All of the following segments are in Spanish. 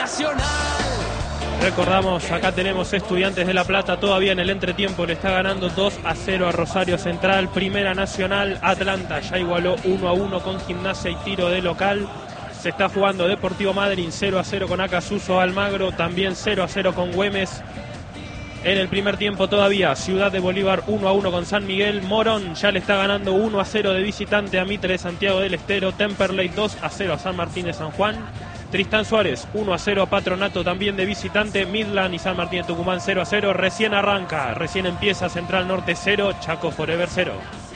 Nacional. Recordamos, acá tenemos Estudiantes de La Plata todavía en el entretiempo, le está ganando 2-0 a Rosario Central. Primera Nacional, Atlanta ya igualó 1-1 con Gimnasia y Tiro de local. Se está jugando Deportivo Madryn 0-0 con Acasuso Almagro, también 0-0 con Güemes. En el primer tiempo todavía, Ciudad de Bolívar 1-1 con San Miguel. Morón ya le está ganando 1-0 de visitante a Mitre de Santiago del Estero. Temperley 2-0 a San Martín de San Juan. Tristán Suárez 1-0 a Patronato también de visitante. Midland y San Martín de Tucumán 0-0. Recién arranca, recién empieza Central Norte 0, Chaco Forever 0.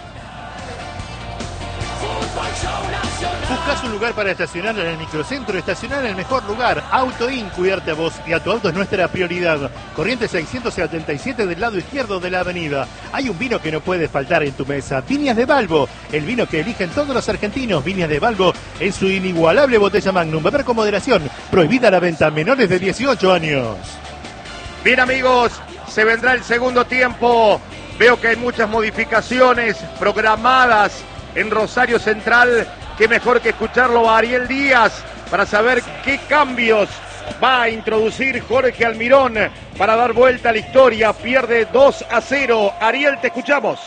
¿Buscas un lugar para estacionar en el microcentro? Estacionar en el mejor lugar. Auto In, cuidarte a vos y a tu auto es nuestra prioridad. Corrientes 677 del lado izquierdo de la avenida. Hay un vino que no puede faltar en tu mesa. Viñas de Balbo, el vino que eligen todos los argentinos. Viñas de Balbo en su inigualable botella Magnum. Beber con moderación. Prohibida la venta a menores de 18 años. Bien, amigos, se vendrá el segundo tiempo. Veo que hay muchas modificaciones programadas en Rosario Central. Qué mejor que escucharlo a Ariel Díaz para saber qué cambios va a introducir Jorge Almirón para dar vuelta a la historia. Pierde 2-0. Ariel, te escuchamos.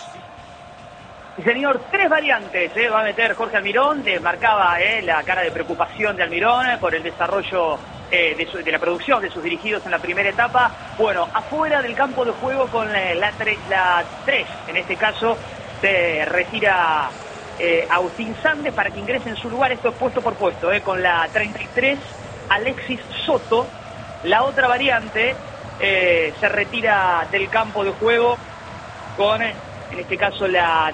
Señor, 3 variantes va a meter Jorge Almirón. Marcaba la cara de preocupación de Almirón por el desarrollo de la producción de sus dirigidos en la primera etapa. Bueno, afuera del campo de juego con la 3, en este caso se retira Agustín Sandes para que ingrese en su lugar. Esto es puesto por puesto, con la 33 Alexis Soto. La otra variante se retira del campo de juego con, en este caso, la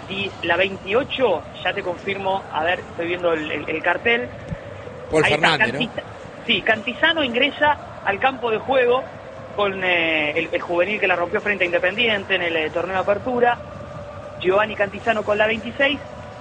28. Ya te confirmo, a ver, estoy viendo el cartel. Paul Fernández, ¿no? Sí, Cantizano ingresa al campo de juego con el juvenil que la rompió frente a Independiente en el torneo de apertura. Giovanni Cantizano con la 26.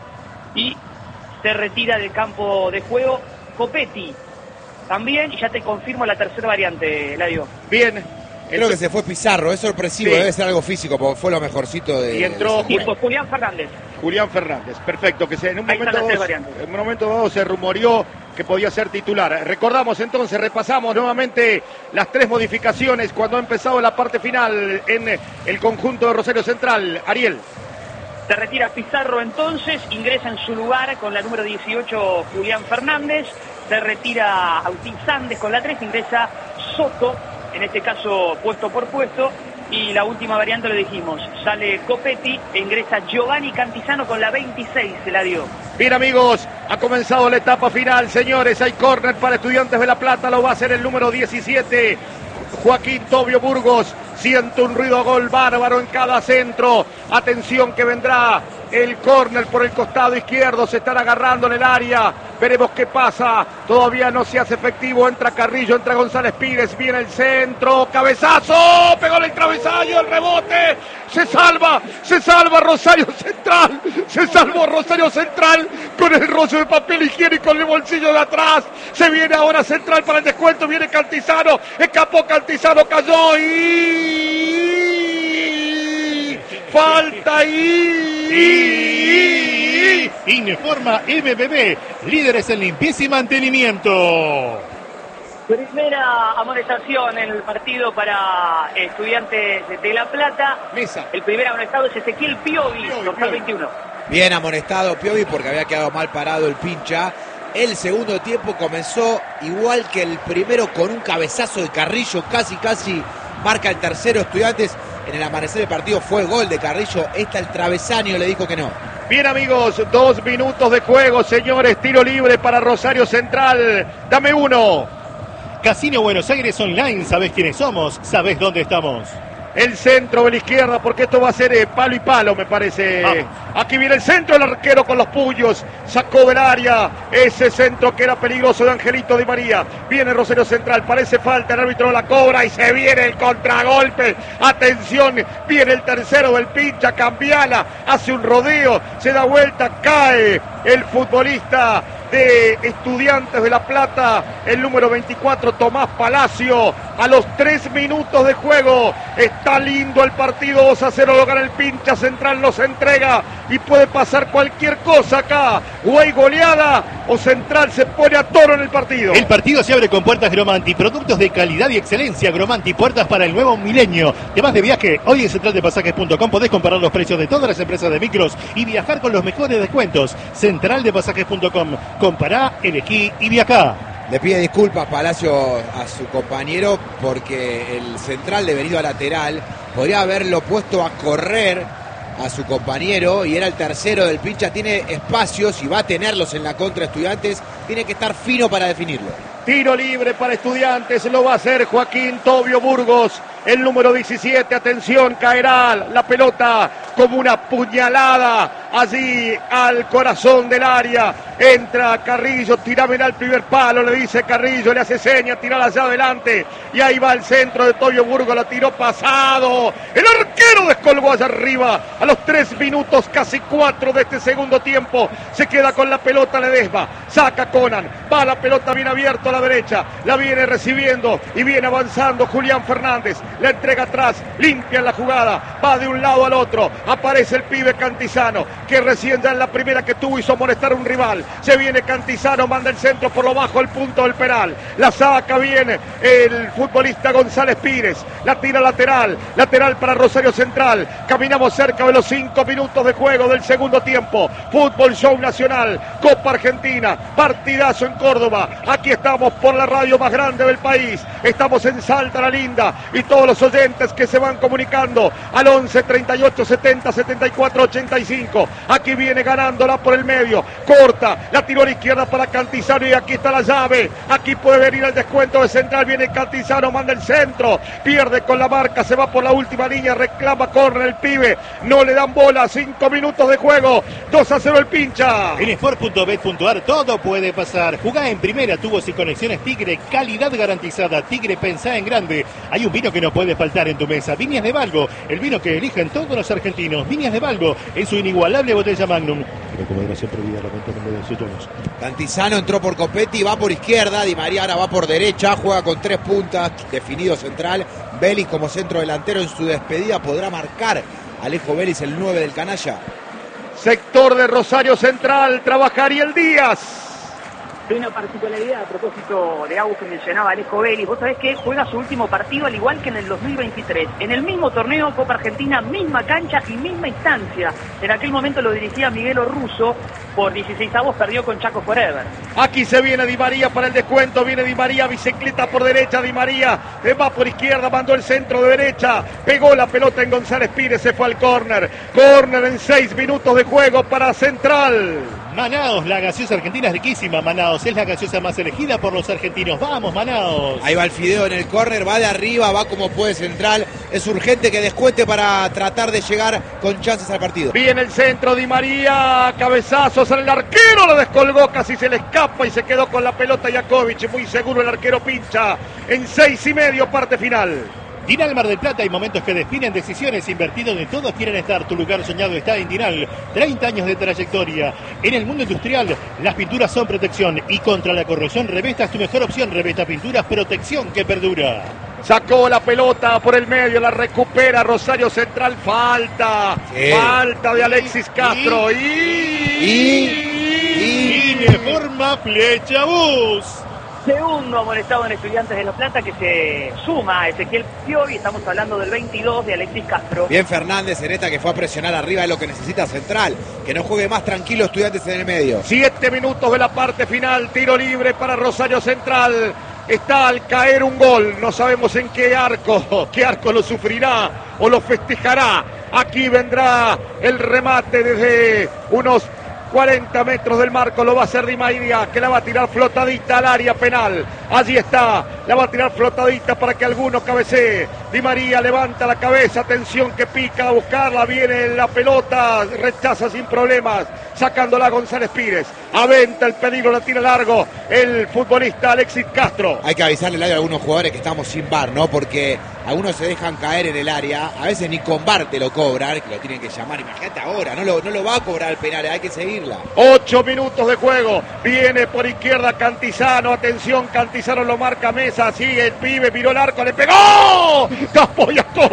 Y se retira del campo de juego Copetti también, y ya te confirmo la tercera variante, Eladio. Bien. Creo que se fue Pizarro, es sorpresivo, sí. Debe ser algo físico, porque fue lo mejorcito de... Y entró Julián Fernández. Julián Fernández, perfecto, que en un momento dado se rumoreó que podía ser titular. Recordamos entonces, repasamos nuevamente las 3 modificaciones cuando ha empezado la parte final en el conjunto de Rosario Central. Ariel. Se retira Pizarro entonces, ingresa en su lugar con la número 18 Julián Fernández, se retira Agustín Sandes con la 3, ingresa Soto, en este caso puesto por puesto, y la última variante lo dijimos, sale Copetti e ingresa Giovanni Cantizano con la 26, se la dio. Bien, amigos, ha comenzado la etapa final, señores, hay córner para Estudiantes de La Plata, lo va a hacer el número 17, Joaquín Tobio Burgos. Siento un ruido a gol bárbaro en cada centro. Atención que vendrá el córner por el costado izquierdo. Se están agarrando en el área. Veremos qué pasa. Todavía no se hace efectivo. Entra Carrillo, entra González Pires. Viene el centro. Cabezazo. Pegó el travesaño. El rebote. Se salva Rosario Central. Se salvó Rosario Central con el rollo de papel higiénico en el bolsillo de atrás. Se viene ahora Central para el descuento. Viene Cantizano. Escapó Cantizano. Cayó y... falta ahí. Informa MBB, líderes en limpieza y mantenimiento. Primera amonestación en el partido para Estudiantes de La Plata. Mesa. El primer amonestado es Ezequiel Piovi, dorsal 21. Bien amonestado Piovi porque había quedado mal parado el pincha. El segundo tiempo comenzó igual que el primero con un cabezazo de Carrillo, casi marca el tercero Estudiantes. En el amanecer del partido fue gol de Carrillo. El travesaño le dijo que no. Bien, amigos, 2 minutos de juego, señores. Tiro libre para Rosario Central. Dame uno. Casino Buenos Aires Online. ¿Sabés quiénes somos? ¿Sabés dónde estamos? El centro de la izquierda, porque esto va a ser palo y palo, me parece. Vamos. Aquí viene el centro, el arquero con los puños. Sacó del área ese centro que era peligroso de Angelito Di María. Viene Rosario Central, parece falta, el árbitro la cobra y se viene el contragolpe. Atención, viene el tercero del pincha, Cambiala, hace un rodeo, se da vuelta, cae el futbolista de Estudiantes de La Plata, el número 24, Tomás Palacio. a los 3 minutos de juego. Está lindo el partido, 2-0 lo gana el Pincha. Central nos entrega y puede pasar cualquier cosa acá. O hay goleada o Central se pone a toro en el partido. El partido se abre con Puertas Gromanti, productos de calidad y excelencia. Gromanti, puertas para el nuevo milenio. Temas de viaje, hoy en centraldepasajes.com podés comparar los precios de todas las empresas de micros y viajar con los mejores descuentos. Centraldepasajes.com, compará, elegí y viajá. Le pide disculpas Palacio a su compañero porque el central de venido a lateral podría haberlo puesto a correr a su compañero y era el tercero del Pincha. Tiene espacios y va a tenerlos en la contra Estudiantes. Tiene que estar fino para definirlo. Tiro libre para Estudiantes, lo va a hacer Joaquín Tobio Burgos, el número 17, atención, caerá la pelota como una puñalada allí al corazón del área. Entra Carrillo, tirámela al primer palo, le dice Carrillo, le hace seña, tirala hacia adelante y ahí va el centro de Tobio Burgos, lo tiró pasado. El arquero descolgó allá arriba a los 3 minutos, casi 4 de este segundo tiempo. Se queda con la pelota Ledesma, saca Conan, va la pelota bien abierta a la derecha, la viene recibiendo y viene avanzando Julián Fernández, la entrega atrás, limpia en la jugada, va de un lado al otro, aparece el pibe Cantizano, que recién ya en la primera que tuvo hizo molestar a un rival. Se viene Cantizano, manda el centro por lo bajo al punto del penal, la saca bien el futbolista González Pires, la tira lateral para Rosario Central. Caminamos cerca de los 5 minutos de juego del segundo tiempo. Fútbol Show Nacional, Copa Argentina, partidazo en Córdoba. Aquí estamos por la radio más grande del país, estamos en Salta la Linda y todos los oyentes que se van comunicando al 11 38 70 74 85. Aquí viene ganándola por el medio, corta, la tiró a la izquierda para Cantizano y aquí está la llave. Aquí puede venir el descuento de Central, viene Cantizano, manda el centro, pierde con la marca, se va por la última línea, reclama córner el pibe, no le dan bola. 5 minutos de juego, 2-0 el Pincha. En sport.bet.ar todo puede pasar. Jugá en primera, tubos y conexiones Tigre, calidad garantizada. Tigre, pensá en grande. Hay un vino que no puede faltar en tu mesa. Viñas de Valgo, el vino que eligen todos los argentinos. Viñas de Valgo, en su inigualable botella Magnum. Pero como gracia prohibida, la cuenta número 18 años. Cantizano entró por Copetti, va por izquierda. Di María ahora va por derecha, juega con 3 puntas, definido central. Vélez como centro delantero en su despedida podrá marcar. Alejo Vélez, el 9 del canalla. Sector de Rosario Central, trabaja Ariel Díaz. Hay una particularidad a propósito de Agus que mencionaba Alejo Vélez. Vos sabés que juega su último partido al igual que en el 2023. En el mismo torneo, Copa Argentina, misma cancha y misma instancia. En aquel momento lo dirigía Miguel Orruso. Por 16avos perdió con Chaco Forever. Aquí se viene Di María para el descuento. Viene Di María, bicicleta por derecha. Di María va por izquierda, mandó el centro de derecha. Pegó la pelota en González Pires, se fue al córner. Córner en 6 minutos de juego para Central. Manaos, la gaseosa argentina es riquísima. Manaos es la gaseosa más elegida por los argentinos. ¡Vamos, Manaos! Ahí va el Fideo en el córner, va de arriba, va como puede Central. Es urgente que descuente para tratar de llegar con chances al partido. Viene el centro, Di María, cabezazos en el arquero, lo descolgó, casi se le escapa y se quedó con la pelota Jakovic. Muy seguro el arquero Pincha. En 6:30, parte final. Dinal Mar del Plata, hay momentos que definen decisiones. Invertido donde todos quieren estar. Tu lugar soñado está en Dinal. 30 años de trayectoria. En el mundo industrial, las pinturas son protección. Y contra la corrosión, Revesta es tu mejor opción. Revesta Pinturas, protección que perdura. Sacó la pelota por el medio, la recupera Rosario Central. Falta de Alexis Castro. Y de forma flecha bus. Segundo amonestado en Estudiantes de La Plata, que se suma a Ezequiel Piovi. Estamos hablando del 22 de Alexis Castro. Bien Fernández en esta, que fue a presionar arriba, es lo que necesita Central. Que no juegue más tranquilo Estudiantes en el medio. 7 minutos de la parte final. Tiro libre para Rosario Central. Está al caer un gol. No sabemos en qué arco lo sufrirá o lo festejará. Aquí vendrá el remate desde unos 40 metros del marco, lo va a hacer Di María, que la va a tirar flotadita al área penal. Allí está, la va a tirar flotadita para que alguno cabecee. Di María levanta la cabeza, atención que pica a buscarla, viene la pelota, rechaza sin problemas, sacándola González Pires. Aventa el peligro, la tira largo el futbolista Alexis Castro. Hay que avisarle a algunos jugadores que estamos sin VAR, ¿no? Porque algunos se dejan caer en el área, a veces ni con VAR te lo cobran, que lo tienen que llamar. Imagínate ahora, no lo va a cobrar el penal, hay que seguirla. 8 minutos de juego, viene por izquierda Cantizano, atención Cantizano. Cantizano lo marca Mesa, sigue el pibe, miró el arco, le pegó. Tapó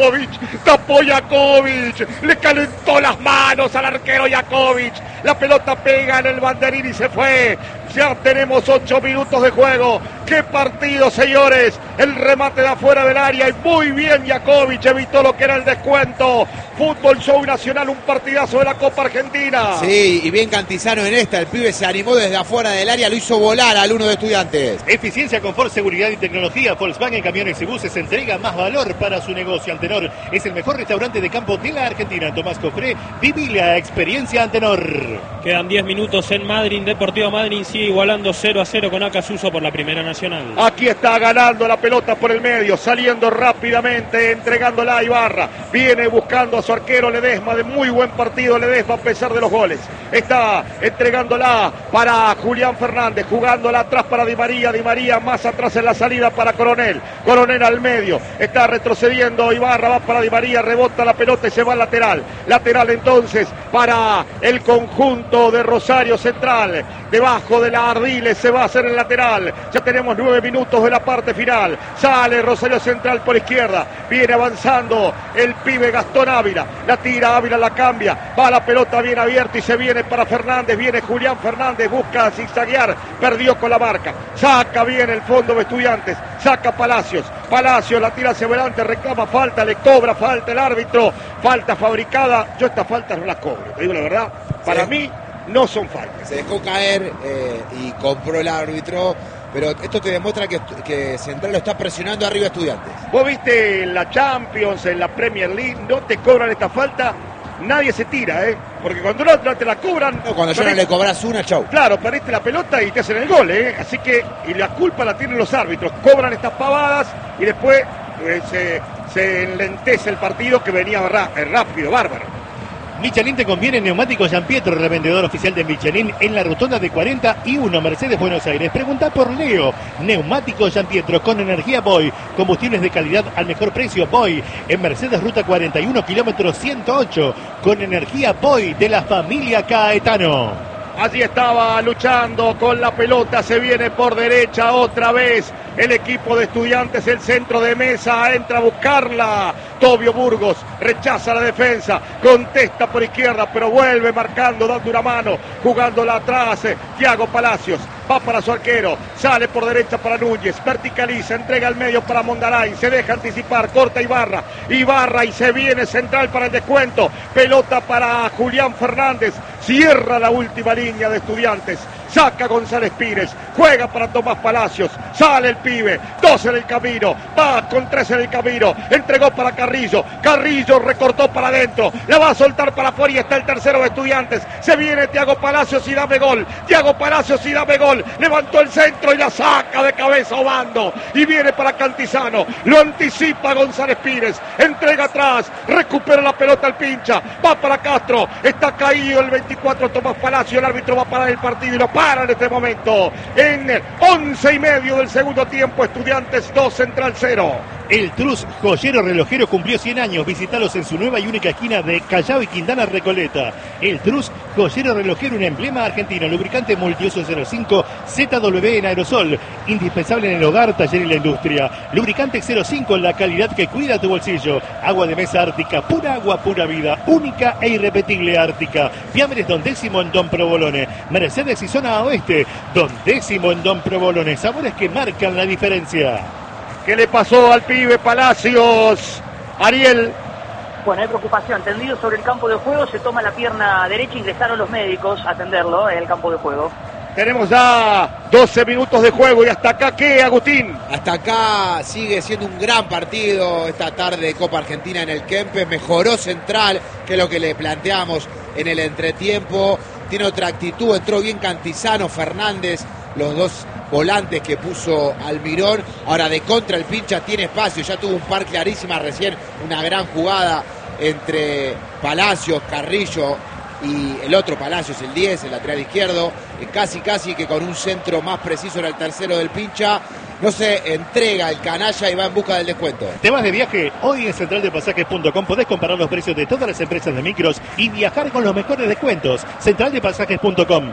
Jakovic, le calentó las manos al arquero Jakovic. La pelota pega en el banderín y se fue. Ya tenemos 8 minutos de juego. ¡Qué partido, señores! El remate de afuera del área y muy bien Jakovic evitó lo que era el descuento. Fútbol Show Nacional, un partidazo de la Copa Argentina. Sí, y bien Cantizano en esta. El pibe se animó desde afuera del área, lo hizo volar al uno de Estudiantes. Eficiencia, confort, seguridad y tecnología. Volkswagen Camiones y Buses entrega más valor para su negocio. Antenor es el mejor restaurante de campo de la Argentina. Tomás Cofré, viví la experiencia Antenor. Quedan 10 minutos en Madrid. Deportivo Madrid sigue igualando 0-0 con Acasuso por la Primera Nacional. Aquí está ganando la pelota por el medio, saliendo rápidamente, entregándola a Ibarra. Viene buscando a su arquero Ledesma, de muy buen partido Ledesma a pesar de los goles. Está entregándola para Julián Fernández, jugándola atrás para Di María más atrás en la salida para Coronel al medio, está retrocediendo Ibarra, va para Di María, rebota la pelota y se va al lateral entonces para el conjunto de Rosario Central, debajo de la Ardiles se va a hacer el lateral. Ya tenemos 9 minutos de la parte final, sale Rosario Central por izquierda, viene avanzando el pibe Gastón Ávila, la tira Ávila, la cambia, va la pelota bien abierta y se viene para Fernández, viene Julián Fernández, busca zigzaguear, perdió con la marca, saca bien el fondo de Estudiantes, saca Palacios la tira hacia adelante, reclama falta, le cobra falta el árbitro, falta fabricada. Yo estas faltas no las cobro, te digo la verdad, para mí no son faltas. Se dejó caer y compró el árbitro, pero esto te demuestra que Central lo está presionando arriba a Estudiantes. Vos viste en la Champions, en la Premier League, no te cobran esta falta, nadie se tira, porque cuando no te la cobran... No, cuando ya no le cobras una, chau. Claro, perdiste la pelota y te hacen el gol, así que, y la culpa la tienen los árbitros, cobran estas pavadas y después se enlentece el partido que venía rápido, bárbaro. Michelin te conviene neumáticos Gianpietro, revendedor oficial de Michelin en la rotonda de 41 Mercedes Buenos Aires. Pregunta por Leo. Neumáticos Gianpietro con energía Boy, combustibles de calidad al mejor precio Boy, en Mercedes Ruta 41 kilómetros 108, con energía Boy de la familia Caetano. Allí estaba luchando con la pelota, se viene por derecha otra vez el equipo de Estudiantes, el centro de Mesa, entra a buscarla. Tobio Burgos rechaza la defensa, contesta por izquierda, pero vuelve marcando, dando una mano, jugándola atrás. Thiago Palacios va para su arquero, sale por derecha para Núñez, verticaliza, entrega al medio para Mondaray, se deja anticipar, corta Ibarra y se viene Central para el descuento. Pelota para Julián Fernández, cierra la última línea de Estudiantes. Saca González Pires, juega para Tomás Palacios, sale el pibe, 2 en el camino, va con 3 en el camino, entregó para Carrillo recortó para adentro, la va a soltar para afuera y está el tercero de Estudiantes, se viene Thiago Palacios y dame gol, levantó el centro y la saca de cabeza Obando, y viene para Cantizano, lo anticipa González Pires, entrega atrás, recupera la pelota al pincha, va para Castro, está caído el 24 Tomás Palacios, el árbitro va a parar el partido y lo para en este momento, en 11 y medio del segundo tiempo, Estudiantes 2, Central 0. El Trus Joyero Relojero cumplió 100 años. Visítalos en su nueva y única esquina de Callao y Quintana Recoleta. El Trus Joyero Relojero, un emblema argentino. Lubricante multiuso 05 ZW en aerosol. Indispensable en el hogar, taller y la industria. Lubricante 05, la calidad que cuida tu bolsillo. Agua de mesa Ártica, pura agua, pura vida. Única e irrepetible Ártica. Fiambres Don Décimo en Don Provolone. Mercedes y zona oeste. Don Décimo en Don Provolone. Sabores que marcan la diferencia. ¿Qué le pasó al pibe Palacios? Ariel. Bueno, hay preocupación. Tendido sobre el campo de juego, se toma la pierna derecha, ingresaron los médicos a atenderlo en el campo de juego. Tenemos ya 12 minutos de juego y hasta acá, ¿qué, Agustín? Hasta acá sigue siendo un gran partido esta tarde de Copa Argentina en el Kempes. Mejoró Central, que es lo que le planteamos en el entretiempo. Tiene otra actitud, entró bien Cantizano, Fernández, los dos volantes que puso Almirón. Ahora de contra el pincha tiene espacio, ya tuvo un par clarísima recién, una gran jugada entre Palacios, Carrillo y el otro Palacios, el 10, el lateral izquierdo, casi que con un centro más preciso era el tercero del pincha. No se entrega el canalla y va en busca del descuento. ¿Te vas de viaje? Hoy en centraldepasajes.com podés comparar los precios de todas las empresas de micros y viajar con los mejores descuentos. Centraldepasajes.com.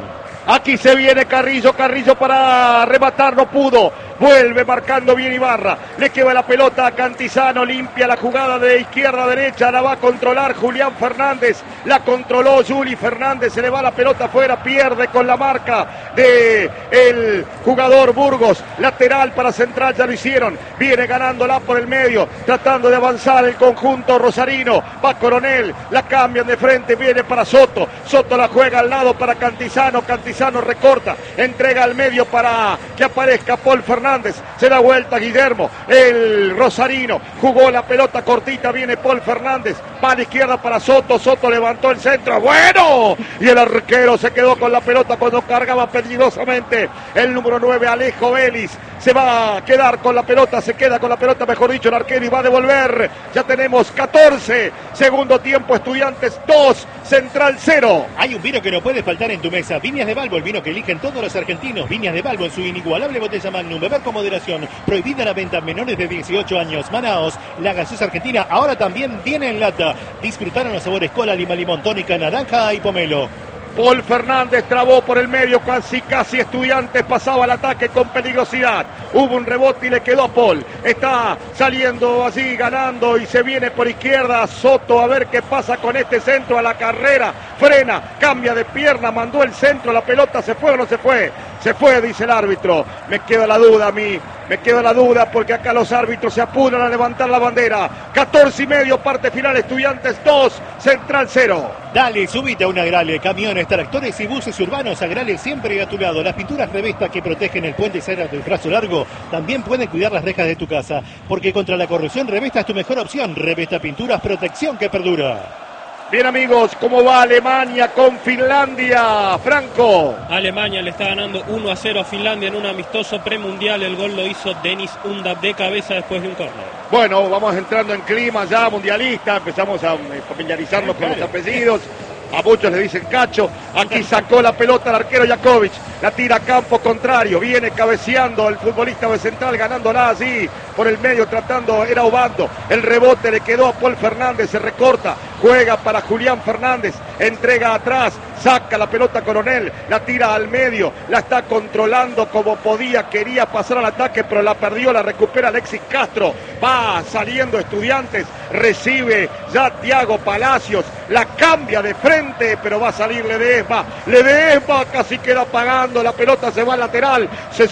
Aquí se viene Carrillo para rematar, no pudo. Vuelve marcando bien Ibarra. Le queda la pelota a Cantizano. Limpia la jugada de izquierda a derecha. La va a controlar Julián Fernández. La controló Juli Fernández. Se le va la pelota afuera. Pierde con la marca de el jugador Burgos. Lateral para Central. Ya lo hicieron. Viene ganándola por el medio. Tratando de avanzar el conjunto rosarino. Va Coronel. La cambian de frente. Viene para Soto. Soto la juega al lado para Cantizano. Cantizano recorta. Entrega al medio para que aparezca Paul Fernández. Se da vuelta Guillermo, el rosarino, jugó la pelota cortita, viene Paul Fernández, va a la izquierda para Soto, Soto levantó el centro, bueno, y el arquero se quedó con la pelota cuando cargaba peligrosamente el número 9, Alejo Vélez, se va a quedar con la pelota, se queda con la pelota, mejor dicho, el arquero, y va a devolver. Ya tenemos 14, segundo tiempo, Estudiantes 2, Central 0. Hay un vino que no puede faltar en tu mesa. Viñas de Balbo, el vino que eligen todos los argentinos. Viñas de Balbo en su inigualable botella Magnum. Beber con moderación. Prohibida la venta a menores de 18 años. Manaos, la gaseosa argentina, ahora también viene en lata. Disfrutaron los sabores cola, lima, limón, tónica, naranja y pomelo. Paul Fernández trabó por el medio, casi Estudiantes pasaba al ataque con peligrosidad. Hubo un rebote y le quedó a Paul. Está saliendo así, ganando y se viene por izquierda. Soto a ver qué pasa con este centro a la carrera. Frena, cambia de pierna, mandó el centro, la pelota se fue o no se fue. Se fue, dice el árbitro. Me queda la duda a mí. Me queda la duda porque acá los árbitros se apuran a levantar la bandera. 14:30, parte final, Estudiantes 2, Central 0. Dale, subite a una Agrale, camiones, tractores y buses urbanos. Agrale siempre a tu lado. Las pinturas Revesta que protegen el puente Serra del brazo largo también pueden cuidar las rejas de tu casa. Porque contra la corrosión, Revesta es tu mejor opción. Revesta Pinturas, protección que perdura. Bien, amigos, ¿cómo va Alemania con Finlandia? Franco. Alemania le está ganando 1-0 a Finlandia en un amistoso premundial. El gol lo hizo Denis Undab de cabeza después de un córner. Bueno, vamos entrando en clima ya mundialista. Empezamos a familiarizarnos con los apellidos. A muchos le dicen Cacho. Aquí sacó la pelota el arquero Jakovic. La tira a campo contrario. Viene cabeceando el futbolista de Central, ganándola así por el medio, tratando, era Obando. El rebote le quedó a Paul Fernández, se recorta. Juega para Julián Fernández. Entrega atrás. Saca la pelota Coronel. La tira al medio. La está controlando como podía. Quería pasar al ataque, pero la perdió. La recupera Alexis Castro. Va saliendo Estudiantes. Recibe ya Thiago Palacios. La cambia de frente, pero va a salir Ledesma. Ledesma casi queda pagando. La pelota se va al lateral. Se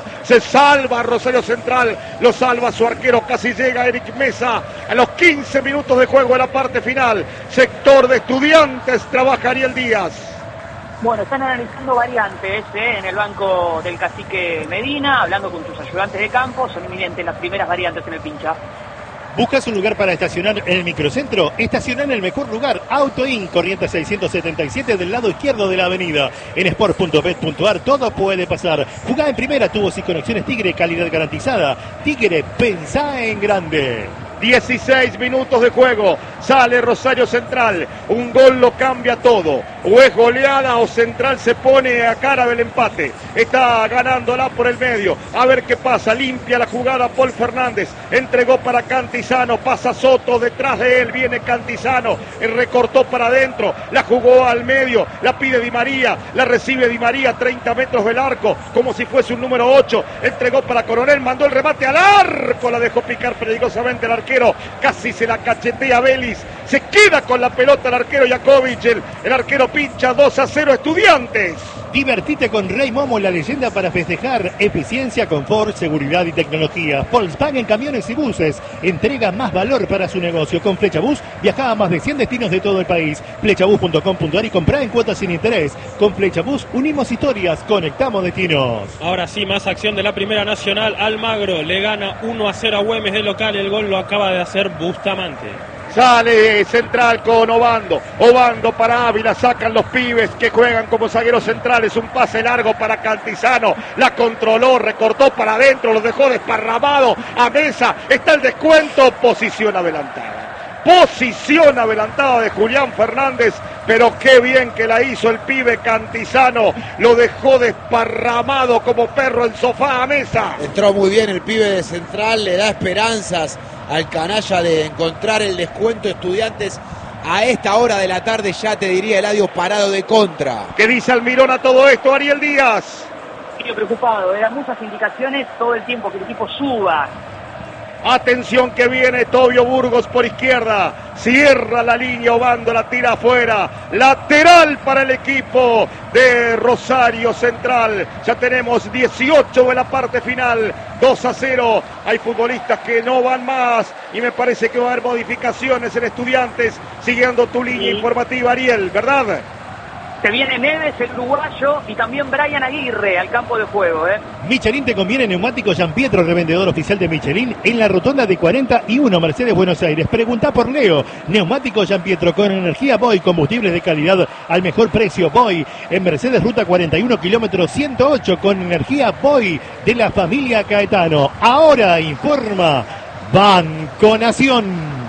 salva Rosario Central. Lo salva su arquero. Casi llega Eric Mesa. A los 15 minutos de juego en la parte final. Sector de Estudiantes. Trabaja Ariel Díaz. Bueno, están analizando variantes en el banco del cacique Medina, hablando con sus ayudantes de campo. Son inminentes las primeras variantes en el pincha. ¿Buscas un lugar para estacionar en el microcentro? Estacionar en el mejor lugar. Auto In, Corrientes 677 del lado izquierdo de la avenida. En sport.bet.ar todo puede pasar. Jugá en primera, tubos y conexiones Tigre, calidad garantizada. Tigre, pensá en grande. 16 minutos de juego, sale Rosario Central, un gol lo cambia todo, o es goleada o Central se pone a cara del empate, está ganándola por el medio, a ver qué pasa, limpia la jugada Paul Fernández, entregó para Cantizano, pasa Soto, detrás de él viene Cantizano, recortó para adentro, la jugó al medio, la pide Di María, la recibe Di María, 30 metros del arco, como si fuese un número 8, entregó para Coronel, mandó el remate al arco, la dejó picar peligrosamente el arquero, casi se la cachetea Vélez, se queda con la pelota el arquero Jakovic, el arquero pincha 2-0 Estudiantes. Divertite con Rey Momo, la leyenda para festejar. Eficiencia, confort, seguridad y tecnología. Volkswagen Camiones y Buses entrega más valor para su negocio. Con Flechabús viaja a más de 100 destinos de todo el país. Flechabús.com.ar y comprá en cuotas sin interés. Con Flechabús unimos historias, conectamos destinos. Ahora sí, más acción de la Primera Nacional. Almagro le gana 1-0 a Güemes de local. El gol lo acaba de hacer Bustamante. Sale Central con Obando. Obando para Ávila. Sacan los pibes que juegan como zagueros centrales. Un pase largo para Cantizano. La controló, recortó para adentro. Lo dejó desparramado a Mesa. Está el descuento. Posición adelantada. Posición adelantada de Julián Fernández. Pero qué bien que la hizo el pibe Cantizano. Lo dejó desparramado como perro en sofá a Mesa. Entró muy bien el pibe de Central. Le da esperanzas al canalla de encontrar el descuento. Estudiantes a esta hora de la tarde, ya te diría, Eladio, parado de contra. ¿Qué dice Almirón a todo esto, Ariel Díaz? Estoy preocupado, eran muchas indicaciones todo el tiempo que el equipo suba. Atención que viene Tobio Burgos por izquierda. Cierra la línea, Obando la tira afuera. Lateral para el equipo de Rosario Central. Ya tenemos 18 en la parte final. 2-0. Hay futbolistas que no van más. Y me parece que va a haber modificaciones en Estudiantes. Siguiendo tu línea informativa, Ariel, ¿verdad? Se viene Neves, el uruguayo, y también Brian Aguirre al campo de juego. Michelin te conviene neumático Gianpietro, revendedor oficial de Michelin, en la rotonda de 41 Mercedes Buenos Aires. Preguntá por Leo. Neumático Gianpietro con energía Boy, combustibles de calidad al mejor precio. Boy en Mercedes Ruta 41, kilómetro 108, con energía Boy de la familia Caetano. Ahora informa Banco Nación.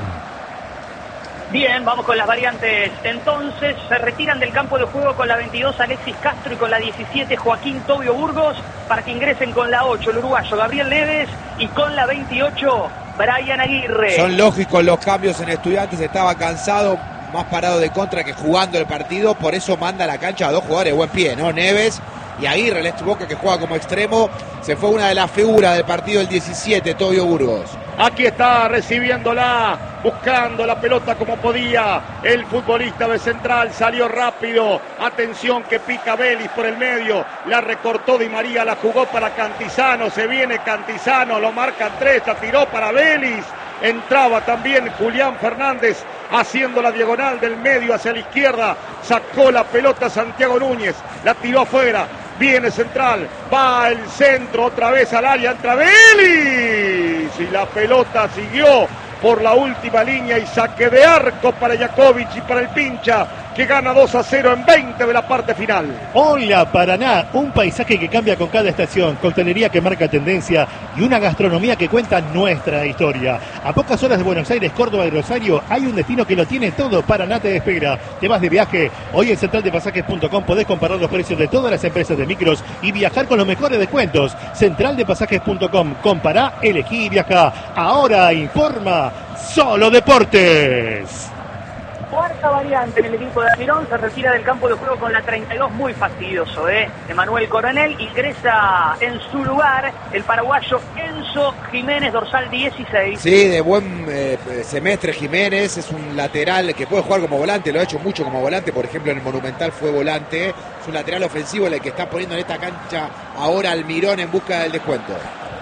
Bien, vamos con las variantes. Entonces, se retiran del campo de juego con la 22 Alexis Castro y con la 17 Joaquín Tobio Burgos para que ingresen con la 8 el uruguayo Gabriel Neves y con la 28 Brian Aguirre. Son lógicos los cambios en Estudiantes, estaba cansado, más parado de contra que jugando el partido, por eso manda a la cancha a dos jugadores de buen pie, ¿no? Neves y Aguirre, el ex Boca que juega como extremo. Se fue una de las figuras del partido, el 17, Tobio Burgos. Aquí está recibiéndola, buscando la pelota como podía. El futbolista de Central salió rápido. Atención que pica Vélez por el medio. La recortó Di María, la jugó para Cantizano. Se viene Cantizano, lo marcan 3, la tiró para Vélez. Entraba también Julián Fernández haciendo la diagonal del medio hacia la izquierda. Sacó la pelota Santiago Núñez, la tiró afuera. Viene Central, va el centro otra vez al área, entra Vélez y la pelota siguió por la última línea y saque de arco para Jakovic y para el Pincha, que gana 2-0 en 20 de la parte final. Hola Paraná, un paisaje que cambia con cada estación, coctelería que marca tendencia y una gastronomía que cuenta nuestra historia. A pocas horas de Buenos Aires, Córdoba y Rosario hay un destino que lo tiene todo. Paraná te espera. ¿Te vas de viaje? Hoy en centraldepasajes.com podés comparar los precios de todas las empresas de micros y viajar con los mejores descuentos. Centraldepasajes.com, compará, elegí y viajá. Ahora informa Solo Deportes. Cuarta variante en el equipo de Almirón, se retira del campo de juego con la 32, muy fastidioso, Emanuel Coronel, ingresa en su lugar el paraguayo Enzo Jiménez, dorsal 16. Sí, de buen semestre Jiménez, es un lateral que puede jugar como volante, lo ha hecho mucho como volante, por ejemplo en el Monumental fue volante, es un lateral ofensivo el que está poniendo en esta cancha ahora Almirón en busca del descuento.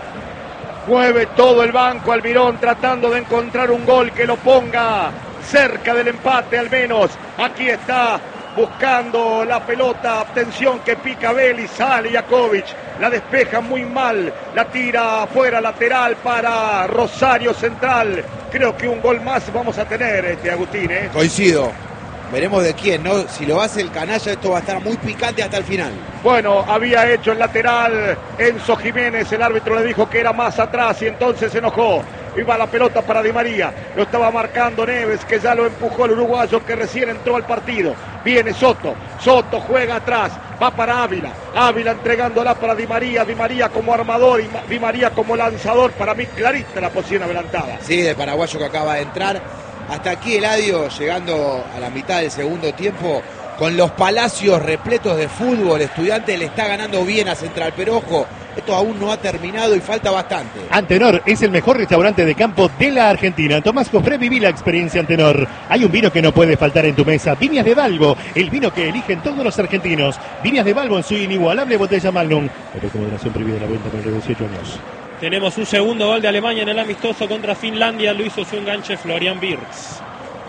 Mueve todo el banco Almirón tratando de encontrar un gol que lo ponga cerca del empate al menos. Aquí está buscando la pelota. Atención que pica Vélez, sale Jakovic, la despeja muy mal, la tira afuera lateral para Rosario Central. Creo que un gol más vamos a tener, Agustín. Coincido. Veremos de quién, ¿no? Si lo hace el canalla, esto va a estar muy picante hasta el final. Bueno, había hecho el lateral Enzo Jiménez, el árbitro le dijo que era más atrás y entonces se enojó. Iba la pelota para Di María, lo estaba marcando Neves, que ya lo empujó el uruguayo que recién entró al partido. Viene Soto, Soto juega atrás, va para Ávila, Ávila entregándola para Di María como armador y Di María como lanzador. Para mí clarita la posición adelantada. Sí, del paraguayo que acaba de entrar. Hasta aquí Eladio, llegando a la mitad del segundo tiempo, con los palacios repletos de fútbol. Estudiantes le está ganando bien a Central, pero ojo, esto aún no ha terminado y falta bastante. Antenor es el mejor restaurante de campo de la Argentina. Tomás Cofré, viví la experiencia Antenor. Hay un vino que no puede faltar en tu mesa. Viñas de Balbo, el vino que eligen todos los argentinos. Viñas de Balbo en su inigualable botella Magnum. Pero con moderación prohibida la venta para los 18 años. Tenemos un segundo gol de Alemania en el amistoso contra Finlandia. Lo hizo su enganche Florian Wirtz.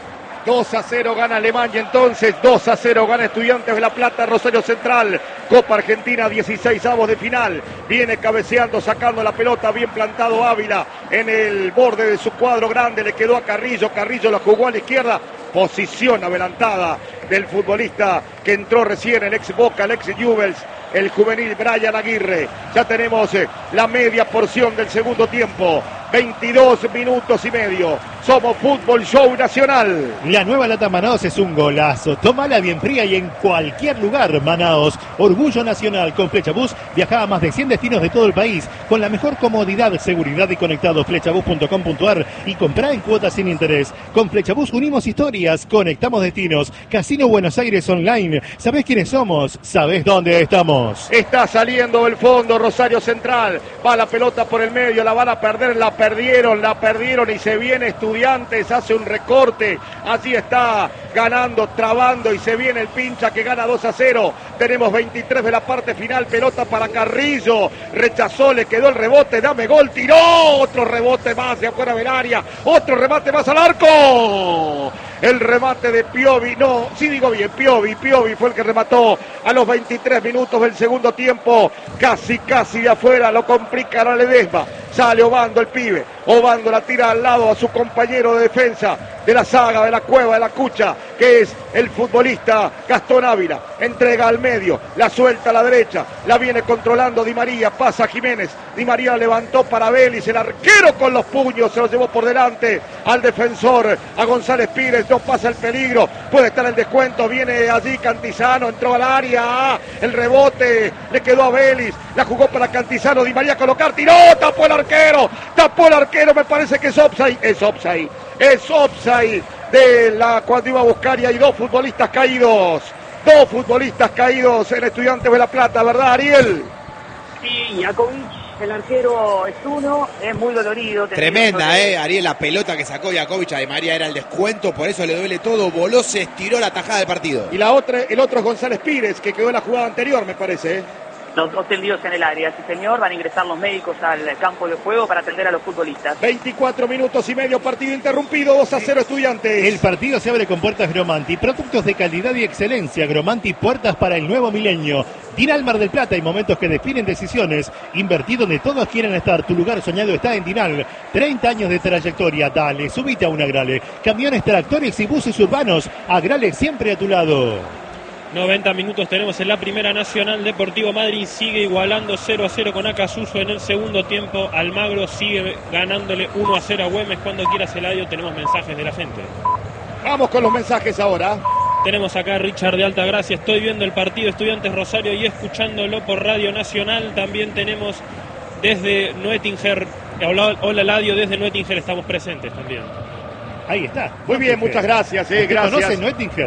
2-0 gana Alemania entonces, 2-0 gana Estudiantes de La Plata, Rosario Central, Copa Argentina, 16avos de final. Viene cabeceando, sacando la pelota, bien plantado Ávila en el borde de su cuadro grande, le quedó a Carrillo, Carrillo la jugó a la izquierda. Posición adelantada del futbolista que entró recién, el ex Boca, el ex Newell's, el juvenil Brian Aguirre. Ya tenemos la media porción del segundo tiempo. 22 minutos y medio. Somos Fútbol Show Nacional. La nueva lata Manaos es un golazo. Tómala bien fría y en cualquier lugar. Manaos, orgullo nacional. Con Flechabús viaja a más de 100 destinos de todo el país con la mejor comodidad, seguridad y conectados. Flechabús.com.ar y comprá en cuotas sin interés. Con Flechabús unimos historias, conectamos destinos. Casino Buenos Aires Online. ¿Sabés quiénes somos? ¿Sabés dónde estamos? Está saliendo del fondo Rosario Central. Va la pelota por el medio, la van a perder, la perdieron y se viene Estudiantes, hace un recorte. Allí está ganando, trabando y se viene el Pincha que gana 2-0. Tenemos 23 de la parte final, pelota para Carrillo. Rechazó, le quedó el rebote, dame gol, tiró. Otro rebote más de afuera del área. Otro remate más al arco. El remate de Piovi, no, sí digo bien, Piovi fue el que remató a los 23 minutos del segundo tiempo, casi de afuera, lo complica la Ledesma, sale Obando el pibe, Obando la tira al lado a su compañero de defensa de la saga, de la cueva, de la cucha, que es el futbolista Gastón Ávila, entrega al medio, la suelta a la derecha, la viene controlando Di María, pasa Jiménez, Di María levantó para Vélez, el arquero con los puños, se lo llevó por delante al defensor, a González Pires, no pasa el peligro, puede estar el descuento, viene allí Cantizano, entró al área, el rebote, le quedó a Vélez, la jugó para Cantizano, Di María a colocar, tiró, tapó el arquero, me parece que es offside de la cuando iba a buscar y hay dos futbolistas caídos en Estudiantes de La Plata, ¿verdad, Ariel? Sí, Jakovic, el arquero es uno, es muy dolorido. Tremenda, Ariel, la pelota que sacó Jakovic a Di María era el descuento, por eso le duele todo, voló, se estiró la tajada del partido. Y el otro es González Pires, que quedó en la jugada anterior, me parece, Los dos tendidos en el área, sí señor, van a ingresar los médicos al campo de juego para atender a los futbolistas. 24 minutos y medio, partido interrumpido, 2-0 Estudiantes. El partido se abre con puertas Gromanti, productos de calidad y excelencia. Gromanti, puertas para el nuevo milenio. Dinal Mar del Plata, hay momentos que definen decisiones. Invertí donde todos quieren estar, tu lugar soñado está en Dinal. 30 años de trayectoria, dale, subite a un Agrale. Camiones, tractores y buses urbanos, Agrale siempre a tu lado. 90 minutos tenemos en la Primera Nacional. Deportivo Madryn sigue igualando 0-0 con Acasuso en el segundo tiempo. Almagro sigue ganándole 1-0 a Güemes. Cuando quieras, Eladio, tenemos mensajes de la gente. Vamos con los mensajes ahora. Tenemos acá a Richard de Altagracia. Estoy viendo el partido Estudiantes Rosario y escuchándolo por Radio Nacional. También tenemos desde Nuettinger. Hola Eladio, desde Nuettinger estamos presentes también. Ahí está. Muy bien, muchas gracias. Gracias. ¿Conoce Nuettinger?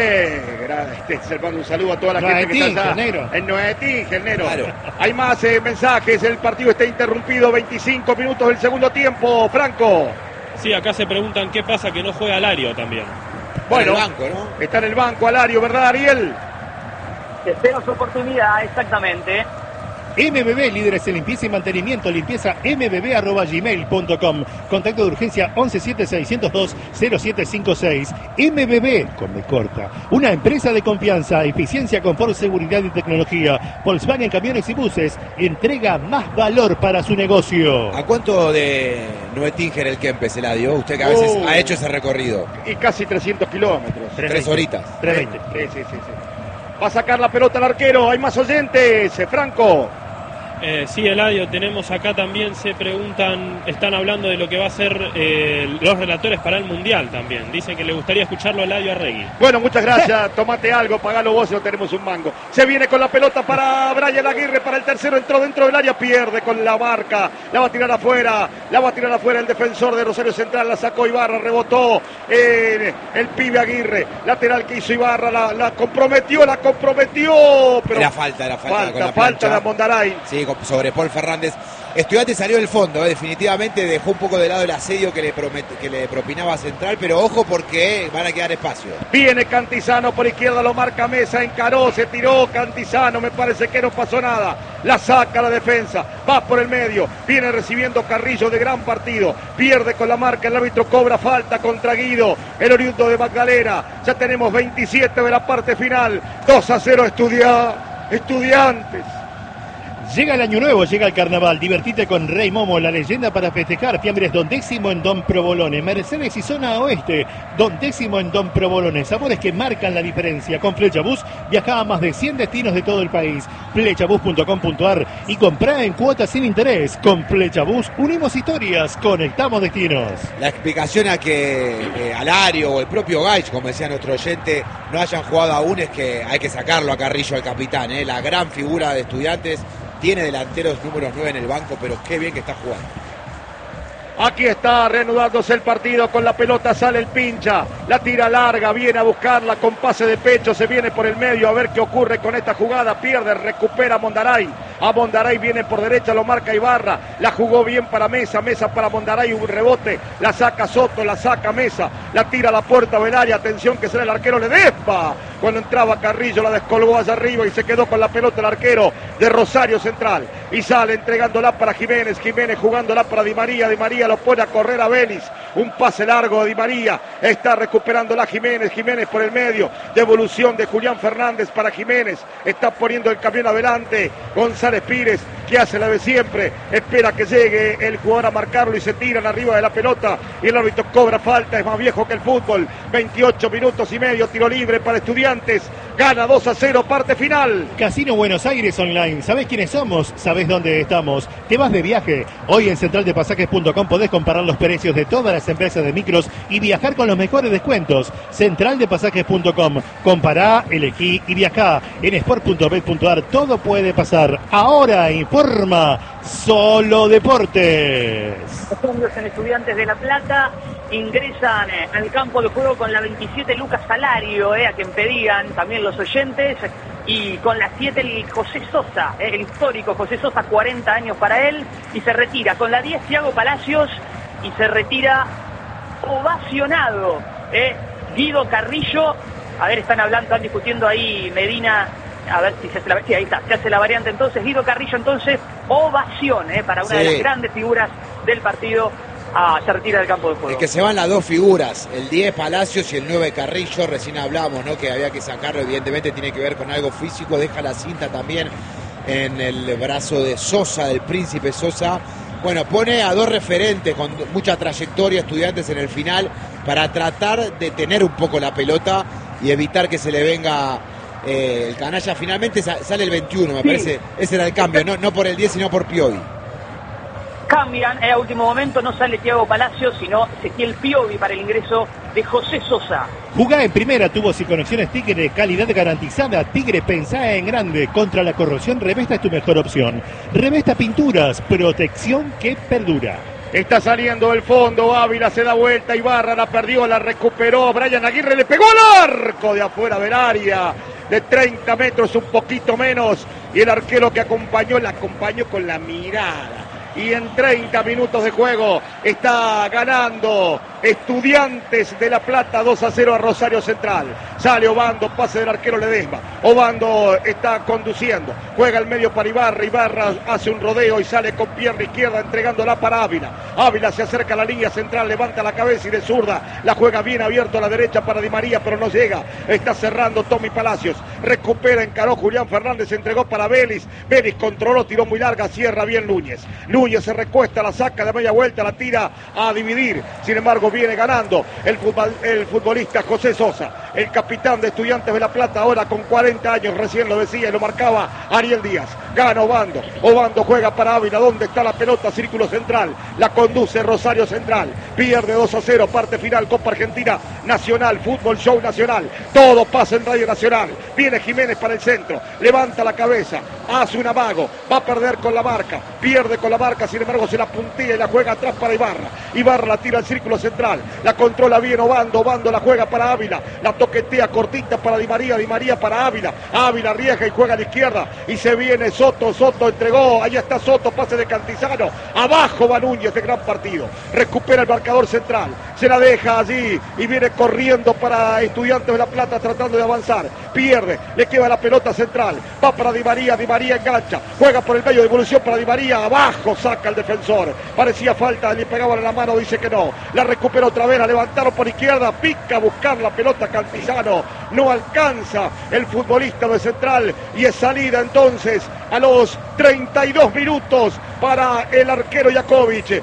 Sí, se manda un saludo a toda la gente que está allá. En Nuettinger, negro. Claro. Hay más mensajes. El partido está interrumpido. 25 minutos del segundo tiempo. Franco. Sí, acá se preguntan qué pasa que no juega Alario también. Bueno, está en el banco, ¿no? Está en el banco Alario, ¿verdad, Ariel? Espera su oportunidad, exactamente. MBB, líderes en limpieza y mantenimiento, limpieza mbb@gmail.com. Contacto de urgencia 1176020756. MBB, con B corta. Una empresa de confianza, eficiencia, confort, seguridad y tecnología. Volkswagen Camiones y Buses entrega más valor para su negocio. ¿A cuánto de Nuettinger el Kempes, Eladio? Usted que a veces ha hecho ese recorrido. Y casi 300 kilómetros. 3 horitas. 3:20. Sí. Va a sacar la pelota al arquero. Hay más oyentes. Franco. Sí, Eladio, tenemos acá también, se preguntan, están hablando de lo que va a ser los relatores para el Mundial también. Dicen que le gustaría escucharlo a Eladio Arregui. Bueno, muchas gracias, tomate algo, pagalo vos, no tenemos un mango. Se viene con la pelota para Brian Aguirre, para el tercero, entró dentro del área, pierde con la marca, la va a tirar afuera el defensor de Rosario Central, la sacó Ibarra, rebotó el pibe Aguirre, lateral que hizo Ibarra, la comprometió, pero Era falta con la falta de Amondaray. Sí, sobre Paul Fernández. Estudiantes salió del fondo, definitivamente dejó un poco de lado el asedio que le propinaba Central, pero ojo porque van a quedar espacio. Viene Cantizano por izquierda, lo marca Mesa, encaró, se tiró Cantizano, me parece que no pasó nada, la saca la defensa, va por el medio, viene recibiendo Carrillo de gran partido, pierde con la marca, el árbitro cobra falta contra Guido, el oriundo de Magdalena, ya tenemos 27 de la parte final, 2-0 Estudiantes. Llega el año nuevo, llega el carnaval, divertite con Rey Momo, la leyenda para festejar. Fiambres Don Décimo en Don Provolone, Mercedes y zona oeste, Don Décimo en Don Provolone, sabores que marcan la diferencia. Con Flechabús viaja a más de 100 destinos de todo el país. Flechabús.com.ar y comprá en cuotas sin interés. Con Flechabús unimos historias, conectamos destinos. La explicación a que Alario o el propio Gaich, como decía nuestro oyente, no hayan jugado aún es que hay que sacarlo a Carrillo, al capitán, la gran figura de Estudiantes. Tiene delanteros números 9 en el banco, pero qué bien que está jugando. Aquí está reanudándose el partido, con la pelota sale el pincha, la tira larga, viene a buscarla con pase de pecho, se viene por el medio a ver qué ocurre con esta jugada, pierde, recupera Mondaray, a Mondaray viene por derecha, lo marca Ibarra, la jugó bien para Mesa, Mesa para Mondaray, un rebote, la saca Soto, la saca Mesa, la tira a la puerta del área, atención que será el arquero Ledesma, cuando entraba Carrillo la descolgó hacia arriba y se quedó con la pelota el arquero de Rosario Central, y sale entregándola para Jiménez, Jiménez jugándola para Di María, Di María lo pone a correr a Vélez, un pase largo de Di María, está recuperándola Jiménez, Jiménez por el medio, devolución de Julián Fernández para Jiménez, está poniendo el camión adelante, González Pires, que hace la de siempre, espera que llegue el jugador a marcarlo y se tiran arriba de la pelota y el árbitro cobra falta, es más viejo que el fútbol, 28 minutos y medio, tiro libre para Estudiantes, gana 2-0, parte final. Casino Buenos Aires Online, ¿sabés quiénes somos? ¿Sabés dónde estamos? ¿Te vas de viaje? Hoy en centraldepasajes.com podés comparar los precios de todas las empresas de micros y viajar con los mejores descuentos. Centraldepasajes.com, compará, elegí y viajá. En sport.bet.ar todo puede pasar. Ahora informa Solo Deportes. Los cambios en Estudiantes de La Plata ingresan al campo de juego con la 27 Lucas Salario, a quien pedían también los oyentes, y con la 7 el José Sosa, el histórico José Sosa, 40 años para él, y se retira con la 10 Thiago Palacios, y se retira ovacionado Guido Carrillo. A ver, están discutiendo ahí Medina, a ver si se hace sí, ahí está, se hace la variante entonces, Guido Carrillo entonces, ovación para una de las grandes figuras del partido. Se retira del campo de juego. Es que se van las dos figuras, el 10 Palacios y el 9 Carrillo, recién hablamos, ¿no? Que había que sacarlo, evidentemente tiene que ver con algo físico, deja la cinta también en el brazo de Sosa, del Príncipe Sosa. Bueno, pone a dos referentes con mucha trayectoria, Estudiantes en el final, para tratar de tener un poco la pelota y evitar que se le venga el canalla. Finalmente sale el 21, me parece, ese era el cambio, no por el 10 sino por Piovi. Cambian a último momento, no sale Thiago Palacios, sino Ezequiel Piovi para el ingreso de José Sosa. Jugá en primera, tubos y conexiones Tigre, calidad garantizada. Tigre, pensá en grande. Contra la corrosión, Revesta es tu mejor opción. Revesta Pinturas, protección que perdura. Está saliendo del fondo, Ávila se da vuelta, Ibarra la perdió, la recuperó, Brian Aguirre le pegó al arco de afuera del área, de 30 metros, un poquito menos, y el arquero que la acompañó con la mirada. Y en 30 minutos de juego está ganando Estudiantes de La Plata 2-0 a Rosario Central. Sale Obando, pase del arquero Ledesma. Obando está conduciendo, juega al medio para Ibarra. Ibarra hace un rodeo y sale con pierna izquierda entregándola para Ávila. Ávila se acerca a la línea central, levanta la cabeza y de zurda la juega bien abierto a la derecha para Di María, pero no llega. Está cerrando Tommy Palacios. Recupera, encaró Julián Fernández, entregó para Vélez. Vélez controló, tiró muy larga, cierra bien Núñez. Núñez se recuesta, la saca de media vuelta, la tira a dividir. Sin embargo, viene ganando el futbolista José Sosa, el capitán de Estudiantes de La Plata, ahora con 40 años, recién lo decía y lo marcaba Ariel Díaz. Gana Obando. Obando juega para Ávila. ¿Dónde está la pelota? Círculo central. La conduce Rosario Central. Pierde 2-0. Parte final. Copa Argentina Nacional. Fútbol Show Nacional. Todo pasa en Radio Nacional. Viene Jiménez para el centro. Levanta la cabeza. Hace un amago. Va a perder con la marca. Pierde con la marca. Sin embargo, se la puntilla y la juega atrás para Ibarra. Ibarra la tira al círculo central. La controla bien Obando. Obando la juega para Ávila. La toquetea cortita para Di María. Di María para Ávila. Ávila arriesga y juega a la izquierda. Y se viene Soto entregó, ahí está Soto, pase de Cantizano, abajo va Núñez, de gran partido, recupera el marcador central, se la deja allí y viene corriendo para Estudiantes de La Plata tratando de avanzar. Pierde, le queda la pelota central, va para Di María engancha, juega por el medio, devolución para Di María, abajo saca el defensor, parecía falta, le pegaban en la mano, dice que no, la recupera otra vez, la levantaron por izquierda, pica a buscar la pelota Cantizano, no alcanza el futbolista de Central y es salida entonces a los 32 minutos para el arquero Jakovic.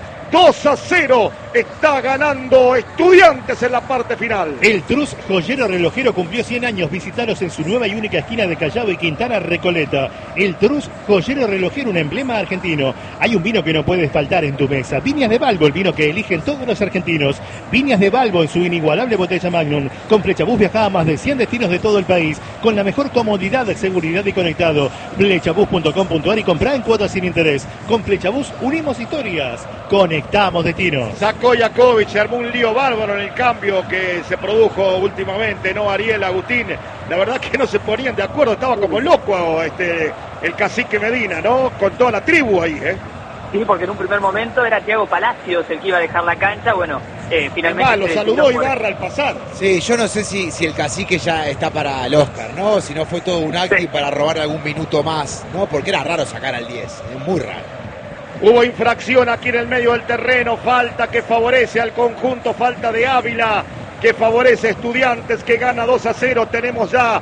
2-0 está ganando Estudiantes en la parte final. El Trus Joyero Relojero cumplió 100 años. Visítalos en su nueva y única esquina de Callao y Quintana Recoleta. El Trus Joyero Relojero, un emblema argentino. Hay un vino que no puede faltar en tu mesa. Viñas de Balbo, el vino que eligen todos los argentinos. Viñas de Balbo en su inigualable botella Magnum. Con Flechabús viaja a más de 100 destinos de todo el país. Con la mejor comodidad, seguridad y conectado. Flechabús.com.ar y comprá en cuotas sin interés. Con Flechabús unimos historias. Conectamos destinos. Sacó Jakovic, se armó un lío bárbaro en el cambio que se produjo últimamente, ¿no? Ariel, Agustín, la verdad que no se ponían de acuerdo, estaba como loco el cacique Medina, ¿no? Con toda la tribu ahí, ¿eh? Sí, porque en un primer momento era Thiago Palacios el que iba a dejar la cancha, bueno, finalmente... Lo saludó Ibarra al pasar. Sí, yo no sé si el cacique ya está para el Oscar, ¿no? Si no fue todo un acting Sí. para robar algún minuto más, ¿no? Porque era raro sacar al 10, es muy raro. Hubo infracción aquí en el medio del terreno, falta que favorece al conjunto, falta de Ávila, que favorece a Estudiantes, que gana 2-0. Tenemos ya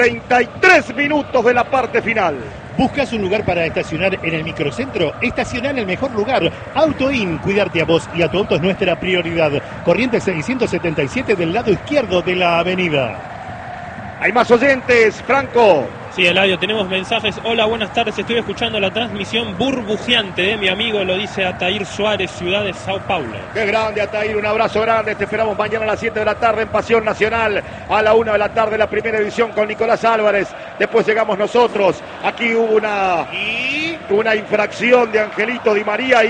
33 minutos de la parte final. ¿Buscas un lugar para estacionar en el microcentro? Estacionar en el mejor lugar. AutoIn, cuidarte a vos y a tu auto es nuestra prioridad. Corrientes 677 del lado izquierdo de la avenida. Hay más oyentes, Franco. Sí, Eladio, tenemos mensajes. Hola, buenas tardes. Estoy escuchando la transmisión burbujeante de mi amigo, lo dice Atair Suárez, ciudad de Sao Paulo. Qué grande, Atair, un abrazo grande. Te esperamos mañana a las 7 de la tarde en Pasión Nacional. A la 1 de la tarde la primera edición con Nicolás Álvarez. Después llegamos nosotros. Aquí hubo una infracción de Angelito Di María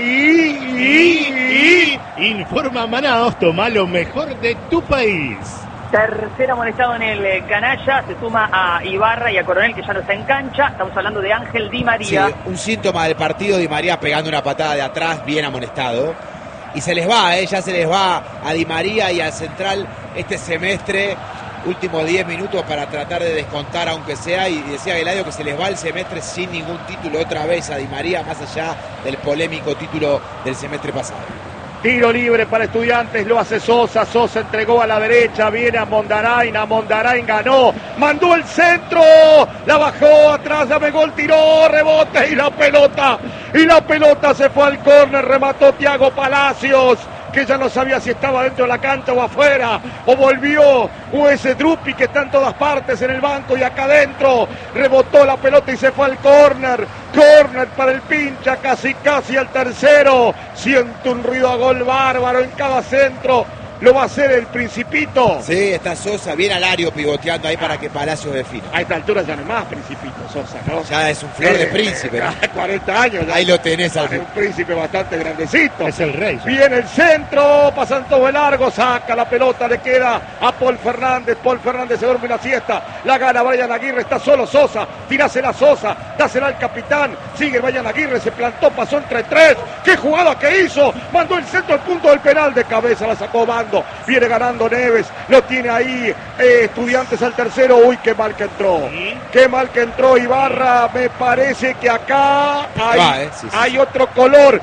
Informa Manaos, toma lo mejor de tu país. Tercer amonestado en el canalla, se suma a Ibarra y a Coronel, que ya no está en cancha. Estamos hablando de Ángel Di María. Sí, un síntoma del partido, Di María pegando una patada de atrás, bien amonestado. Y se les va, ya se les va a Di María y al Central este semestre, últimos 10 minutos para tratar de descontar aunque sea. Y decía Eladio que se les va el semestre sin ningún título otra vez a Di María, más allá del polémico título del semestre pasado. Tiro libre para Estudiantes, lo hace Sosa, Sosa entregó a la derecha, viene a Mondarain ganó, mandó el centro, la bajó atrás, ya pegó el tiró, rebote y la pelota se fue al córner, remató Thiago Palacios, que ya no sabía si estaba dentro de la cancha o afuera, o volvió, o ese Drupi que está en todas partes en el banco y acá adentro, rebotó la pelota y se fue al córner para el Pincha, casi al tercero, siente un ruido a gol bárbaro en cada centro, lo va a hacer el Principito. Sí, está Sosa, bien Alario pivoteando ahí para que Palacios defina. A esta altura ya no es más Principito Sosa, ¿no? Ya es un flor de príncipe, ¿no? 40 años. Ya. Ahí lo tenés al Es un príncipe bastante grandecito. Es el rey. Viene el centro, pasan todo el largo, saca la pelota, le queda a Paul Fernández se duerme una siesta, la gana Brian Aguirre, está solo Sosa, tirásela Sosa, dásela al capitán, sigue Brian Aguirre, se plantó, pasó entre tres, qué jugada que hizo, mandó el centro al punto del penal, de cabeza la sacó Bando, viene ganando Neves, lo tiene ahí Estudiantes al tercero, uy, qué mal que entró Ibarra, me parece que acá hay otro color,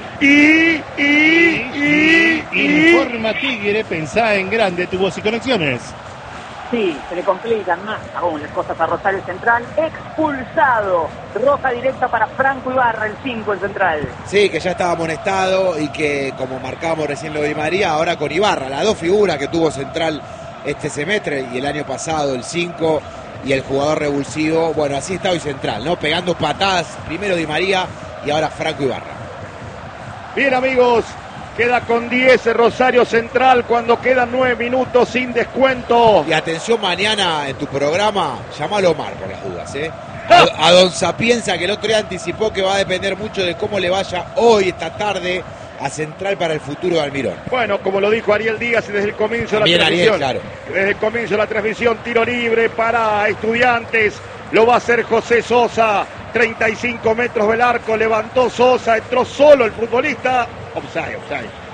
Informa Tigre, pensá en grande tu voz y conexiones. Sí, se le complican más aún las cosas a Rosario Central. Expulsado. Roja directa para Franco Ibarra, el 5 en Central. Sí, que ya estaba amonestado y que, como marcábamos recién lo de Di María, ahora con Ibarra, las dos figuras que tuvo Central este semestre y el año pasado, el 5 y el jugador revulsivo. Bueno, así está hoy Central, ¿no? Pegando patadas, primero Di María y ahora Franco Ibarra. Bien, amigos. Queda con 10 Rosario Central cuando quedan 9 minutos sin descuento. Y atención, mañana en tu programa, llamalo a Omar por las dudas, ¿eh? A Don Sapienza, que el otro día anticipó que va a depender mucho de cómo le vaya hoy, esta tarde, a Central para el futuro de Almirón. Bueno, como lo dijo Ariel Díaz desde el comienzo de la Bien, transmisión. Ariel, claro. Desde el comienzo de la transmisión, tiro libre para Estudiantes. Lo va a hacer José Sosa. 35 metros del arco, levantó Sosa, entró solo el futbolista. Offside.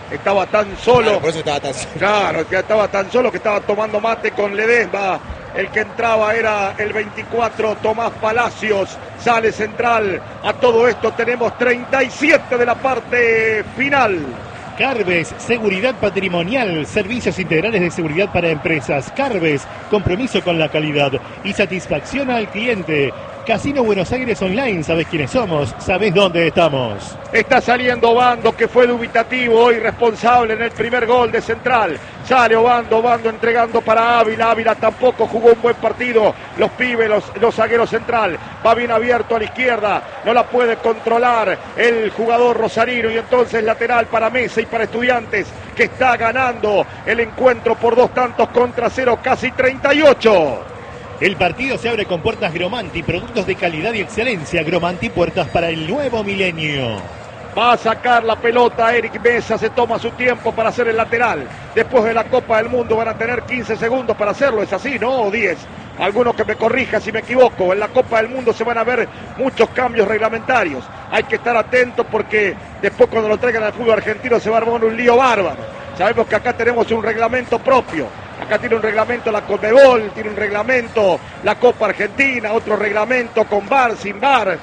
estaba tan solo. Claro, por eso estaba tan solo. Claro, que estaba tan solo que estaba tomando mate con Ledesma. El que entraba era el 24, Tomás Palacios. Sale central. A todo esto tenemos 37 de la parte final. Carves, seguridad patrimonial, servicios integrales de seguridad para empresas. Carves, compromiso con la calidad y satisfacción al cliente. Casino Buenos Aires Online, sabés quiénes somos, sabés dónde estamos. Está saliendo Obando, que fue dubitativo hoy, responsable en el primer gol de Central. Sale Obando entregando para Ávila. Ávila tampoco jugó un buen partido. Los pibes, los zagueros Central. Va bien abierto a la izquierda. No la puede controlar el jugador rosarino. Y entonces lateral para Mesa y para Estudiantes, que está ganando el encuentro por 2-0, casi 38. El partido se abre con puertas Gromanti, productos de calidad y excelencia. Gromanti, puertas para el nuevo milenio. Va a sacar la pelota Eric Mesa, se toma su tiempo para hacer el lateral. Después de la Copa del Mundo van a tener 15 segundos para hacerlo, ¿es así, no? O 10. Algunos que me corrijan si me equivoco. En la Copa del Mundo se van a ver muchos cambios reglamentarios. Hay que estar atentos porque después cuando lo traigan al fútbol argentino se va a armar un lío bárbaro. Sabemos que acá tenemos un reglamento propio. Acá tiene un reglamento la Conmebol, tiene un reglamento la Copa Argentina, otro reglamento con VAR, sin VAR.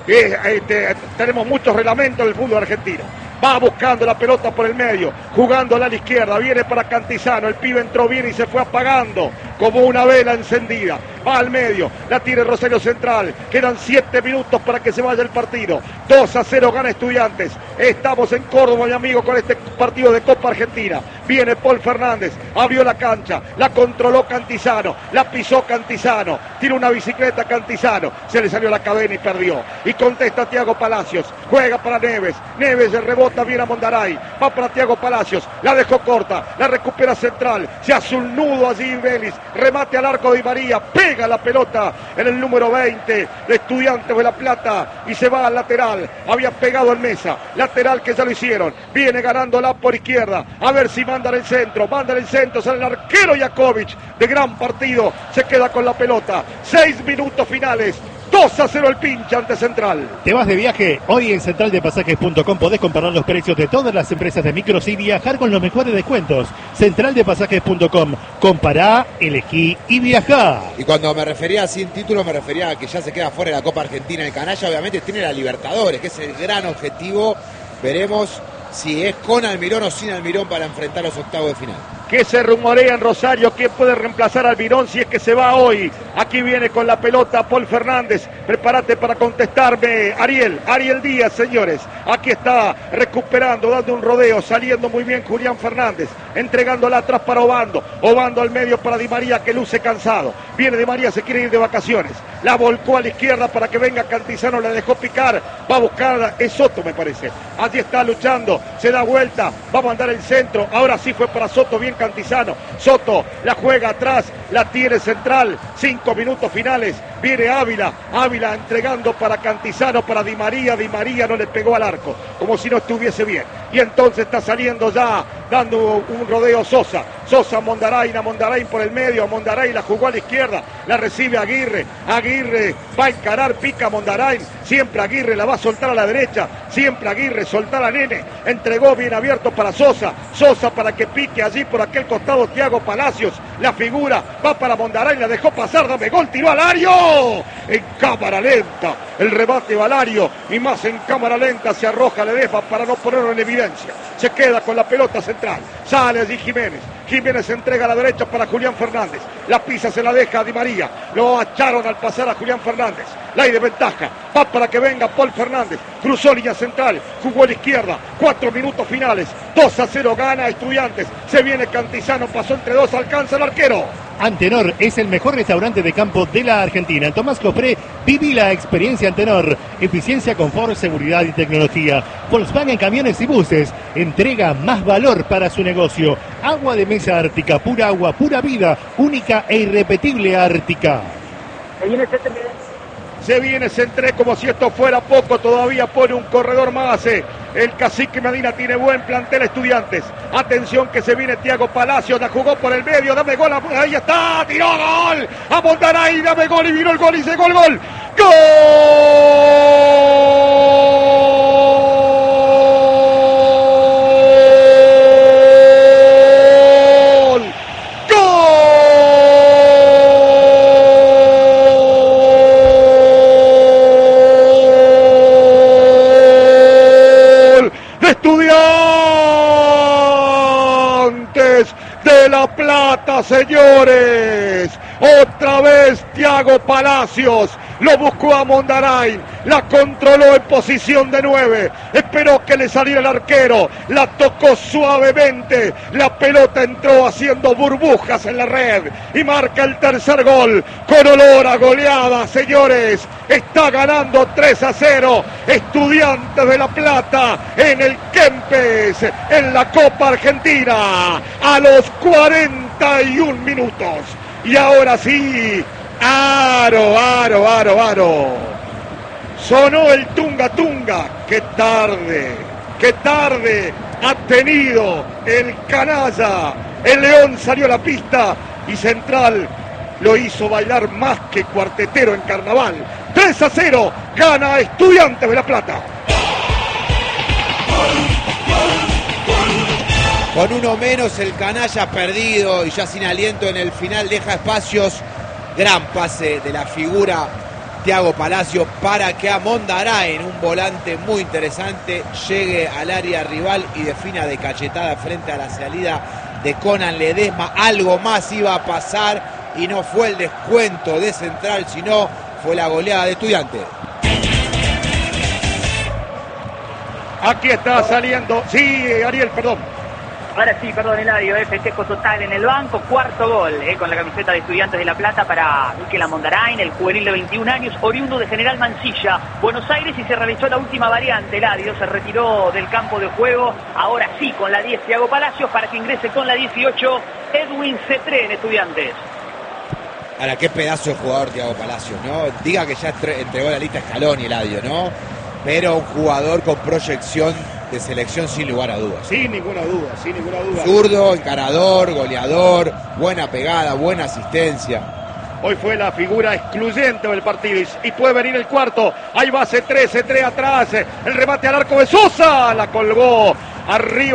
Tenemos muchos reglamentos del fútbol argentino. Va buscando la pelota por el medio, jugándola a la izquierda, viene para Cantizano, el pibe entró bien y se fue apagando como una vela encendida. Va al medio, la tiene Rosario Central, quedan 7 minutos para que se vaya el partido. 2-0 gana Estudiantes. Estamos en Córdoba, mi amigo, con este partido de Copa Argentina. Viene Paul Fernández, abrió la cancha, la controló Cantizano, la pisó Cantizano, tiene una bicicleta Cantizano, se le salió la cadena y perdió. Y contesta Thiago Palacios, juega para Neves, Neves de rebota bien a Mondaray, va para Thiago Palacios, la dejó corta, la recupera Central, se hace un nudo allí Vélez, remate al arco de Di María, pega la pelota en el número 20 de Estudiantes de La Plata y se va al lateral, había pegado en Mesa, lateral que ya lo hicieron, viene ganándola por izquierda, a ver si manda en el centro, sale el arquero Jakovic, de gran partido, se queda con la pelota, 6 minutos finales. 2-0 el pinche ante Central. ¿Te vas de viaje? Hoy en centraldepasajes.com podés comparar los precios de todas las empresas de micros y viajar con los mejores descuentos. Centraldepasajes.com. Compará, elegí y viajá. Y cuando me refería sin título, me refería a que ya se queda fuera de la Copa Argentina. El canalla obviamente tiene la Libertadores, que es el gran objetivo. Veremos si es con Almirón o sin Almirón para enfrentar los octavos de final. Que se rumorea en Rosario, ¿quién puede reemplazar a Almirón si es que se va hoy? Aquí viene con la pelota Paul Fernández, prepárate para contestarme, Ariel Díaz, señores, aquí está recuperando, dando un rodeo, saliendo muy bien Julián Fernández, entregándola atrás para Obando al medio para Di María que luce cansado, viene Di María, se quiere ir de vacaciones, la volcó a la izquierda para que venga Cantizano, la dejó picar, va a buscar, es Soto me parece, allí está luchando, se da vuelta, va a mandar el centro, ahora sí fue para Soto, bien Cantizano, Soto la juega atrás, la tiene Central, 5 minutos finales, viene Ávila entregando para Cantizano, para Di María no le pegó al arco, como si no estuviese bien, y entonces está saliendo ya, dando un rodeo Sosa Mondarain por el medio, a Mondarain la jugó a la izquierda, la recibe Aguirre va a encarar, pica Mondarain, siempre Aguirre la va a soltar a la derecha, siempre Aguirre, soltar a Nene, entregó bien abierto para Sosa para que pique allí por aquel costado Thiago Palacios, la figura, va para Mondarain, la dejó pasar, dame gol, tiró al Alario, en cámara lenta, el rebate Valario, y más en cámara lenta se arroja Ledesma para no ponerlo en evidencia, se queda con la pelota Central, sale allí Jiménez entrega a la derecha para Julián Fernández, la pisa se la deja a Di María, lo acharon al pasar a Julián Fernández, la hay de ventaja, va para que venga Paul Fernández, cruzó línea central, jugó a la izquierda, 4 minutos finales, 2-0 gana Estudiantes, se viene Cantizano, pasó entre dos, alcanza el arquero. Antenor es el mejor restaurante de campo de la Argentina. En Tomás Copré, viví la experiencia Antenor. Eficiencia, confort, seguridad y tecnología. Volkswagen Camiones y Buses. Entrega más valor para su negocio. Agua de mesa Ártica, pura agua, pura vida. Única e irrepetible Ártica. Se viene Centré como si esto fuera poco, todavía pone un corredor más. El cacique Medina tiene buen plantel Estudiantes. Atención que se viene Thiago Palacios, la jugó por el medio, dame gol, ahí está, tiró gol. A Montaray, dame gol y vino el gol y llegó el gol. ¡Gol! de La Plata, señores. Otra vez Thiago Palacios lo buscó a Mondarain, la controló en posición de 9, esperó que le saliera el arquero, la tocó suavemente, la pelota entró haciendo burbujas en la red y marca el tercer gol con olor a goleada, señores. Está ganando 3-0 Estudiantes de La Plata en el Kempes, en la Copa Argentina, a los 41 minutos. Y ahora sí, aro. Sonó el tunga tunga. Qué tarde ha tenido el canalla. El León salió a la pista y Central lo hizo bailar más que cuartetero en carnaval. 3-0, gana Estudiantes de La Plata. Con uno menos el canalla perdido y ya sin aliento en el final deja espacios. Gran pase de la figura Thiago Palacios para que a Mondarain, un volante muy interesante, llegue al área rival y defina de cachetada frente a la salida de Conan Ledesma. Algo más iba a pasar y no fue el descuento de Central, sino fue la goleada de Estudiantes. Aquí está saliendo, sí, Ariel, perdón. Ahora sí, perdón, Eladio, festejo total en el banco, cuarto gol con la camiseta de Estudiantes de La Plata para Mikel Mondarain, el juvenil de 21 años, oriundo de General Mansilla, Buenos Aires, y se realizó la última variante. Eladio se retiró del campo de juego, ahora sí con la 10 Thiago Palacios, para que ingrese con la 18 Edwin Cetré en Estudiantes. Ahora, qué pedazo de jugador Thiago Palacios, ¿no? Diga que ya entregó la lista Scaloni, Eladio, ¿no? Pero un jugador con proyección de selección sin lugar a dudas. Sin ninguna duda. Zurdo, encarador, goleador, buena pegada, buena asistencia. Hoy fue la figura excluyente del partido y puede venir el cuarto. Ahí va C3 atrás, el remate al arco de Sosa, la colgó arriba.